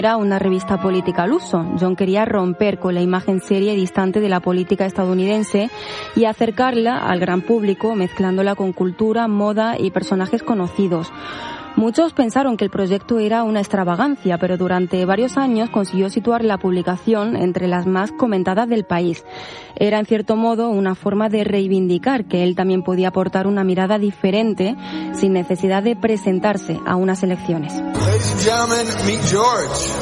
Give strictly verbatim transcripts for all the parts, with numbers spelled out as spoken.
Era una revista política al uso. John quería romper con la imagen seria y distante de la política estadounidense y acercarla al gran público, mezclándola con cultura, moda y personajes conocidos. Muchos pensaron que el proyecto era una extravagancia, pero durante varios años consiguió situar la publicación entre las más comentadas del país. Era, en cierto modo, una forma de reivindicar que él también podía aportar una mirada diferente sin necesidad de presentarse a unas elecciones. Ladies and gentlemen, meet George.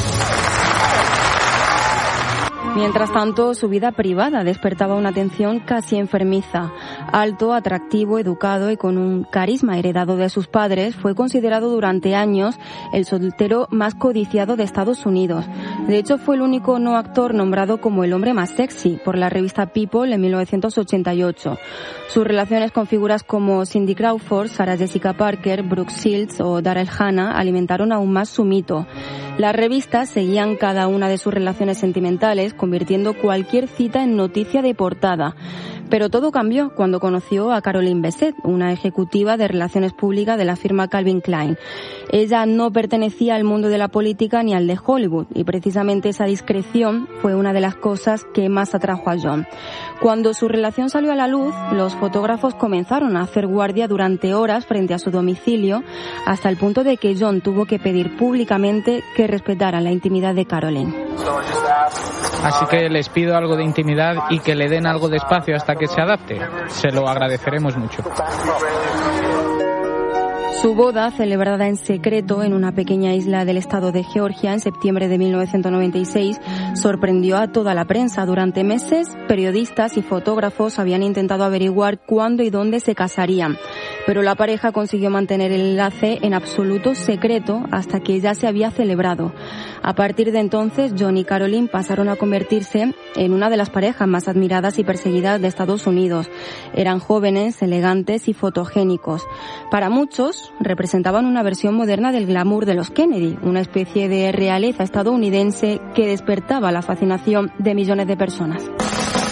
Mientras tanto, su vida privada despertaba una atención casi enfermiza. Alto, atractivo, educado y con un carisma heredado de sus padres, fue considerado durante años el soltero más codiciado de Estados Unidos. De hecho, fue el único no actor nombrado como el hombre más sexy por la revista People en mil novecientos ochenta y ocho. Sus relaciones con figuras como Cindy Crawford, Sarah Jessica Parker, Brooke Shields o Daryl Hannah alimentaron aún más su mito. Las revistas seguían cada una de sus relaciones sentimentales, convirtiendo cualquier cita en noticia de portada. Pero todo cambió cuando conoció a Caroline Bessette, una ejecutiva de relaciones públicas de la firma Calvin Klein. Ella no pertenecía al mundo de la política ni al de Hollywood, y precisamente esa discreción fue una de las cosas que más atrajo a John. Cuando su relación salió a la luz, los fotógrafos comenzaron a hacer guardia durante horas frente a su domicilio, hasta el punto de que John tuvo que pedir públicamente que respetaran la intimidad de Caroline. Así que les pido algo de intimidad y que le den algo de espacio hasta que se adapte. Se lo agradeceremos mucho. Su boda, celebrada en secreto en una pequeña isla del estado de Georgia en septiembre de mil novecientos noventa y seis, sorprendió a toda la prensa. Durante meses, periodistas y fotógrafos habían intentado averiguar cuándo y dónde se casarían, pero la pareja consiguió mantener el enlace en absoluto secreto hasta que ya se había celebrado. A partir de entonces, John y Caroline pasaron a convertirse en una de las parejas más admiradas y perseguidas de Estados Unidos. Eran jóvenes, elegantes y fotogénicos. Para muchos, representaban una versión moderna del glamour de los Kennedy, una especie de realeza estadounidense que despertaba la fascinación de millones de personas.